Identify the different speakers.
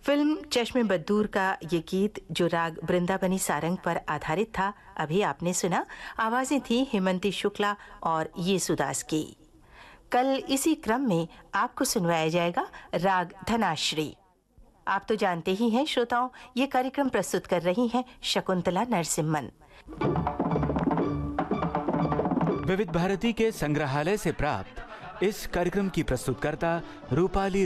Speaker 1: Film चश्मे बद्दूर का ये गीत जो राग वृंदावनी सारंग पर आधारित था, अभी आपने सुना। आवाजें थी हेमंती शुक्ला और येसुदास की। कल इसी क्रम में आपको सुनवाया जाएगा राग धनाश्री। आप तो जानते ही हैं श्रोताओं, ये कार्यक्रम प्रस्तुत कर रही हैं शकुंतला नरसिम्हन।
Speaker 2: विविध भारती के संग्रहालय से प्राप्त इस कार्यक्रम की प्रस्तुतकर्ता रूपाली